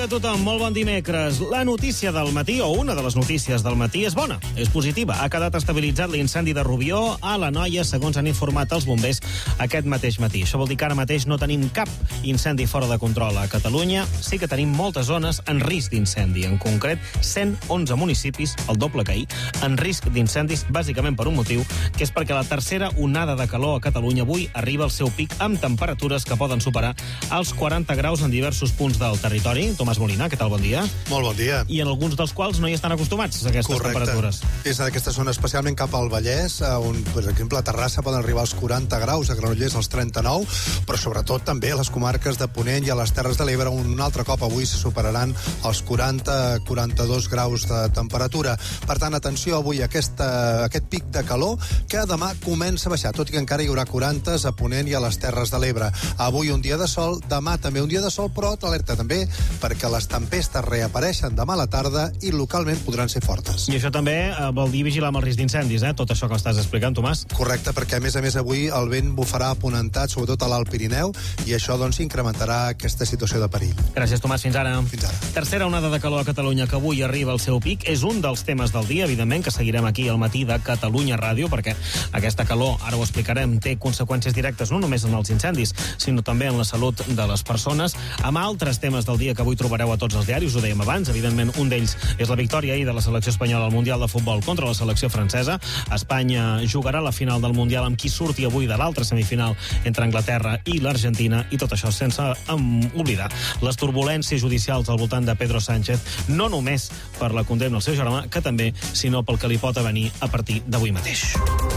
dia a tothom, molt bon dimecres. La notícia del matí, o una de les notícies del matí, és bona, és positiva. Ha quedat estabilitzat l'incendi de Rubió a l'Anoia, segons han informat els bombers aquest mateix matí. Això vol dir que ara mateix no tenim cap incendi fora de control a Catalunya. Sí que tenim moltes zones en risc d'incendi. En concret, 111 municipis, el doble que ahir, en risc d'incendis, bàsicament per un motiu, que és perquè la tercera onada de calor a Catalunya avui arriba al seu pic amb temperatures que poden superar els 40 graus en diversos punts del territori. Tomàs Molina, què tal? Bon dia. Molt bon dia. I en alguns dels quals no hi estan acostumats a aquestes temperatures. És en aquesta zona, especialment cap al Vallès, on, per exemple, a Terrassa poden arribar als 40 graus, a Granollers als 39, però sobretot també a les comarques de Ponent i a les Terres de l'Ebre, un altre cop avui se superaran els 40-42 graus de temperatura. Per tant, atenció avui a aquest pic de calor, que demà comença a baixar, tot i que encara hi haurà 40 a Ponent i a les Terres de l'Ebre. Avui un dia de sol, demà també un dia de sol, però alerta també perquè les tempestes reapareixen demà a la tarda i localment podran ser fortes. I això també vol dir vigilar amb el risc d'incendis, tot això que estàs explicant, Tomàs. Correcte, perquè a més avui el vent bufarà aponentat, sobretot a l'Alt Pirineu, i això doncs incrementarà aquesta situació de perill. Gràcies, Tomàs, fins ara. Fins ara. Tercera onada de calor a Catalunya que avui arriba al seu pic. És un dels temes del dia, evidentment, que seguirem aquí al matí de Catalunya Ràdio, perquè aquesta calor, ara ho explicarem, té conseqüències directes no només en els incendis, sinó també en la salut de les persones, amb altres temes del dia que avui trobareu a tots els diaris, ho dèiem abans. Evidentment, un d'ells és la victòria ahir de la selecció espanyola al Mundial de Futbol contra la selecció francesa. Espanya jugarà la final del Mundial amb qui surti avui de l'altra semifinal entre Anglaterra i l'Argentina, i tot això sense oblidar les turbulències judicials al voltant de Pedro Sánchez, no només per la condemna al seu germà, que també, sinó pel que li pot avenir a partir d'avui mateix.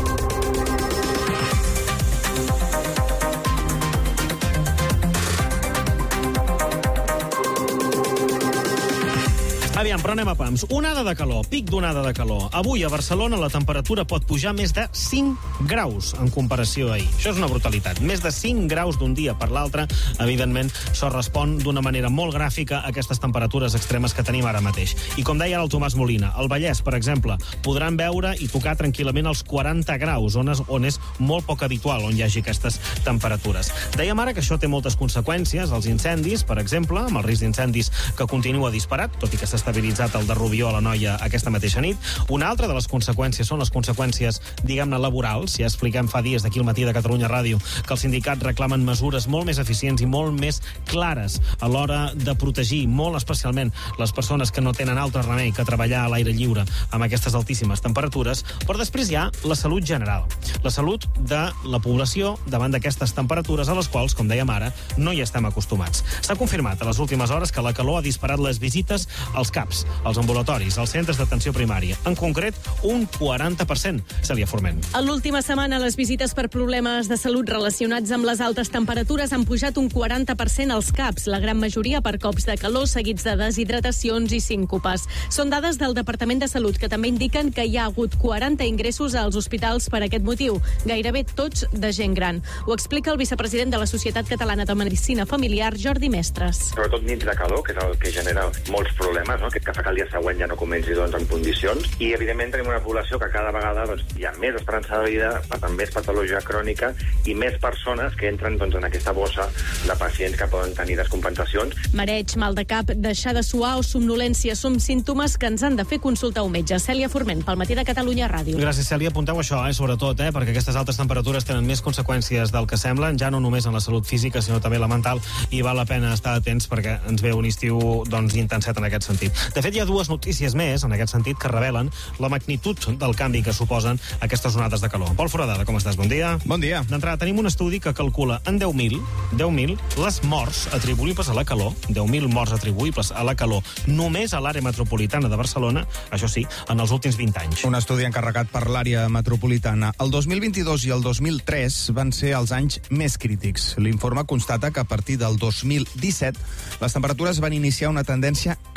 Aviam, però anem a pams. Onada de calor, pic d'onada de calor. Avui a Barcelona la temperatura pot pujar més de 5 graus en comparació a ahir. Això és una brutalitat. Més de 5 graus d'un dia per l'altre. Evidentment, això respon d'una manera molt gràfica a aquestes temperatures extremes que tenim ara mateix. I com deia ara el Tomàs Molina, al Vallès, per exemple, podran veure i tocar tranquil·lament els 40 graus, on és molt poc habitual on hi hagi aquestes temperatures. Dèiem ara que això té moltes conseqüències. Els incendis, per exemple, amb el risc d'incendis que continua disparat, tot i que s'estabilitzat el de Rubió a l'Anoia aquesta mateixa nit. Una altra de les conseqüències són les conseqüències, diguem-ne, laborals. Ja expliquem fa dies d'aquí al matí de Catalunya Ràdio que els sindicats reclamen mesures molt més eficients i molt més clares a l'hora de protegir molt especialment les persones que no tenen altre remei que treballar a l'aire lliure amb aquestes altíssimes temperatures. Però després hi ha la salut general, la salut de la població davant d'aquestes temperatures a les quals, com dèiem ara, no hi estem acostumats. S'ha confirmat a les últimes hores que la calor ha disparat les visites als CAPs, als ambulatoris, als centres d'atenció primària. En concret, un 40%. Cèlia Forment. En l'última setmana, les visites per problemes de salut relacionats amb les altes temperatures han pujat un 40% als CAPs, la gran majoria per cops de calor seguits de deshidratacions i síncopes. Són dades del Departament de Salut, que també indiquen que hi ha hagut 40 ingressos als hospitals per aquest motiu, gairebé tots de gent gran. Ho explica el vicepresident de la Societat Catalana de Medicina Familiar, Jordi Mestres. Sobretot nits de calor, que és el que genera molts problemes, no? Que fa que el dia següent ja no comenci en condicions, i evidentment tenim una població que cada vegada hi ha més esperança de vida, per tant més patologia crònica i més persones que entren en aquesta bossa de pacients que poden tenir descompensacions. Mareig, mal de cap, deixar de suar o somnolència són símptomes que ens han de fer consultar un metge. Cèlia Forment, pel matí de Catalunya Ràdio. Gràcies, Cèlia. Apunteu això, sobretot, perquè aquestes altes temperatures tenen més conseqüències del que semblen, ja no només en la salut física, sinó també la mental, i val la pena estar atents perquè ens ve un estiu intenset en aquest sentit. De fet, hi ha dues notícies més, en aquest sentit, que revelen la magnitud del canvi que suposen aquestes onades de calor. Pol Foradada, com estàs? Bon dia. Bon dia. D'entrada, tenim un estudi que calcula en 10.000 les morts atribuïbles a la calor, 10.000 morts atribuïbles a la calor, només a l'àrea metropolitana de Barcelona, això sí, en els últims 20 anys. Un estudi encarregat per l'àrea metropolitana. El 2022 i el 2003 van ser els anys més crítics. L'informe constata que a partir del 2017 les temperatures van iniciar una tendència clarament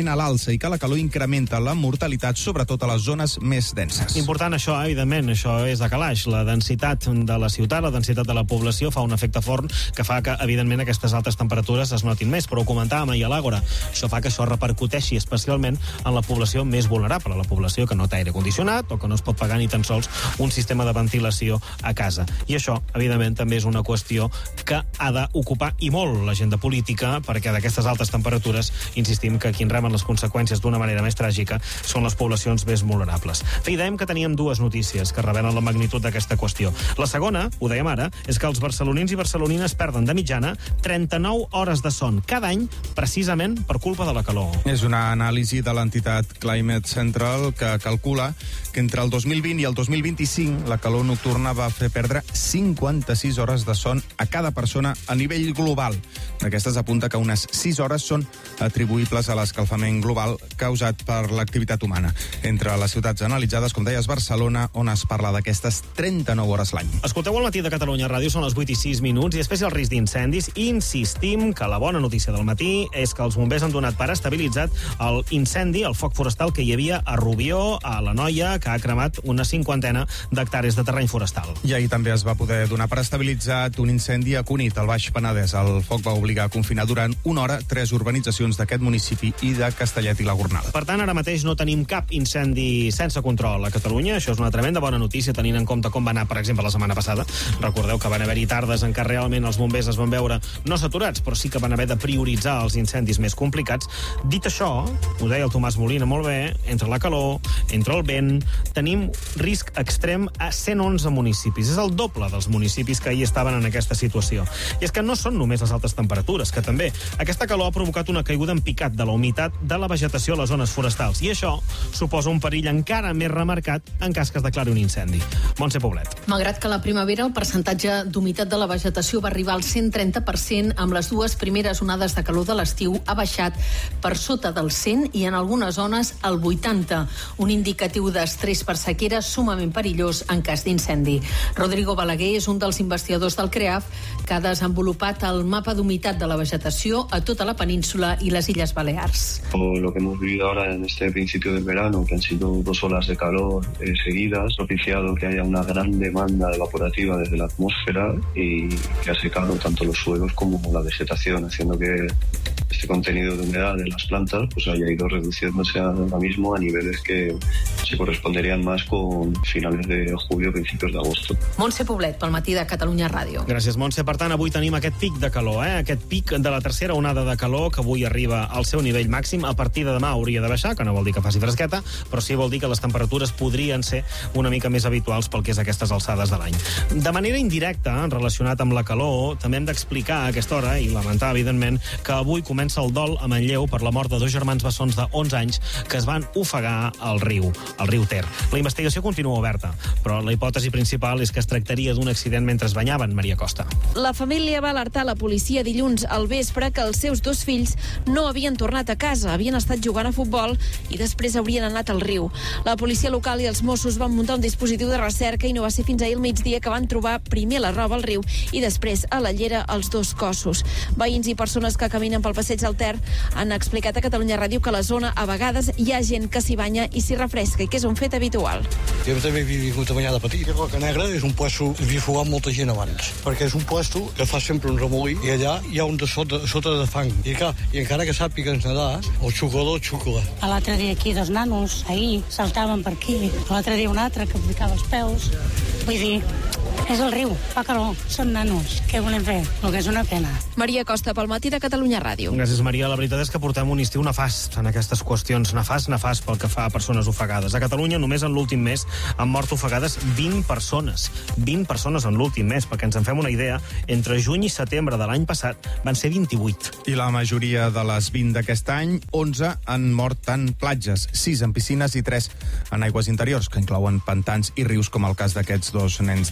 clarament a l'alça i que la calor incrementa la mortalitat, sobretot a les zones més denses. Important això, evidentment, això és a calaix. La densitat de la ciutat, la densitat de la població fa un efecte forn que fa que, evidentment, aquestes altes temperatures es notin més, però ho comentàvem ahir a l'Àgora. Això fa que això repercuteixi especialment en la població més vulnerable, la població que no té aire condicionat o que no es pot pagar ni tan sols un sistema de ventilació a casa. I això, evidentment, també és una qüestió que ha d'ocupar i molt l'agenda política, perquè d'aquestes altes temperatures, insistim que qui en reben les conseqüències d'una manera més tràgica són les poblacions més vulnerables. I dèiem que teníem dues notícies que revelen la magnitud d'aquesta qüestió. La segona, ho dèiem ara, és que els barcelonins i barcelonines perden de mitjana 39 hores de son cada any, precisament per culpa de la calor. És una anàlisi de l'entitat Climate Central que calcula que entre el 2020 i el 2025 la calor nocturna va fer perdre 56 hores de son a cada persona a nivell global. D'aquestes apunta que unes 6 hores són atribuïbles a l'escalfament global causat per l'activitat humana. Entre les ciutats analitzades, com deies, Barcelona, on es parla d'aquestes 39 hores l'any. Escolteu al matí de Catalunya Ràdio, són les 8:06, i després hi ha el risc d'incendis. Insistim que la bona notícia del matí és que els bombers han donat per estabilitzat el incendi, el foc forestal que hi havia a Rubió, a l'Anoia, que ha cremat una 50 d'hectàrees de terreny forestal. I ahir també es va poder donar per estabilitzat un incendi a Cunit, al Baix Penedès. El foc va obligar a confinar durant una hora 3 urbanitzacions d'aquest municipi i de Castellet i la Gornal. Per tant, ara mateix no tenim cap incendi sense control a Catalunya. Això és una tremenda bona notícia, tenint en compte com va anar, per exemple, la setmana passada. Recordeu que van haver-hi tardes en què realment els bombers es van veure no saturats, però sí que van haver de prioritzar els incendis més complicats. Dit això, ho deia el Tomàs Molina molt bé, entre la calor, entre el vent, tenim risc extrem a 111 municipis. És el doble dels municipis que ahir estaven en aquesta situació. I és que no són només les altes temperatures, que també aquesta calor ha provocat una caiguda en picat de la humitat de la vegetació a les zones forestals. I això suposa un perill encara més remarcat en cas que es declari un incendi. Montse Poblet. Malgrat que a la primavera el percentatge d'humitat de la vegetació va arribar al 130%, amb les dues primeres onades de calor de l'estiu ha baixat per sota del 100 i en algunes zones al 80, un indicatiu d'estrès per sequera sumament perillós en cas d'incendi. Rodrigo Balaguer és un dels investigadors del CREAF que ha desenvolupat el mapa d'humitat de la vegetació a tota la península y las Islas Baleares. Lo que hemos vivido ahora en este principio del verano, que han sido 2 olas de calor seguidas, propiciado que haya una gran demanda evaporativa desde la atmósfera y que ha secado tanto los suelos como la vegetación, haciendo que este contenido de humedad de las plantas pues haya ido reduciéndose ahora mismo a niveles que se corresponderían más con finales de julio, principios de agosto. Montse Poblet, pel matí de Catalunya Ràdio. Gràcies, Montse. Per tant, avui tenim aquest pic de calor, aquest pic de la tercera onada de calor que avui arriba al seu nivell màxim. A partir de demà hauria de baixar, que no vol dir que faci fresqueta, però sí vol dir que les temperatures podrien ser una mica més habituals pel que és aquestes alçades de l'any. De manera indirecta, relacionat amb la calor, també hem d'explicar a aquesta hora, i lamentar, evidentment, que avui comença el dol a Manlleu per la mort de 2 germans bessons de 11 anys que es van ofegar al riu Ter. La investigació continua oberta, però la hipòtesi principal és que es tractaria d'un accident mentre es banyaven, Maria Costa. La família va alertar la policia dilluns al vespre que els seus 2 fills no havien tornat a casa, havien estat jugant a futbol i després haurien anat al riu. La policia local i els Mossos van muntar un dispositiu de recerca i no va ser fins ahir al migdia que van trobar primer la roba al riu i després a la llera els 2 cossos. Veïns i persones que caminen pel passeig del Ter han explicat a Catalunya Ràdio que a la zona a vegades hi ha gent que s'hi banya i s'hi refresca i que és un fet habitual. Jo també he vingut a banyar de petit. Roca Negra és un puesto que havia fugat molta gent abans, perquè és un puesto que fa sempre un remolí i allà hi ha un de sota de fang. I encara que sàpigues nedar, el xucador xucla. L'altre dia aquí 2 nanos, ahir, saltaven per aquí. L'altre dia un altre que aplicava els peus. Vull dir, és el riu, fa calor, són nanos. Què volem fer? El que és una pena. Maria Costa, pel matí de Catalunya Ràdio. Gràcies, Maria. La veritat és que portem un estiu nefast en aquestes qüestions. Nefast pel que fa a persones ofegades. A Catalunya, només en l'últim mes, han mort ofegades 20 persones. 20 persones en l'últim mes, perquè ens en fem una idea. Entre juny i setembre de l'any passat van ser 28. I la majoria de les 20 d'aquest any, 11 han mort en platges, 6 en piscines i 3 en aigües interiors, que inclouen pantans i rius, com el cas d'aquests 2 nens de Manlleu.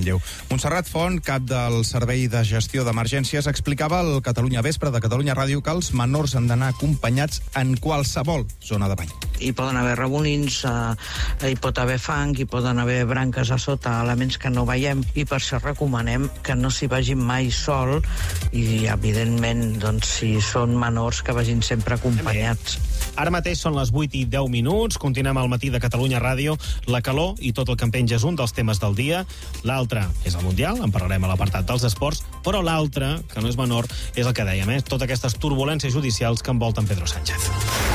Manlleu. Montserrat Font, cap del Servei de Gestió d'Emergències, explicava al Catalunya Vespre de Catalunya Ràdio que els menors han d'anar acompanyats en qualsevol zona de bany. Hi poden haver remolins, hi pot haver fang, hi poden haver branques a sota, elements que no veiem, i per això recomanem que no s'hi vagin mai sol i, evidentment, doncs, si són menors, que vagin sempre acompanyats. Ara mateix són les 8:10. Continuem al matí de Catalunya Ràdio. La calor i tot el que en penja és un dels temes del dia. L'altre és el Mundial, en parlarem a l'apartat dels esports, però l'altre, que no és menor, és el que dèiem, totes aquestes turbulències judicials que envolten Pedro Sánchez.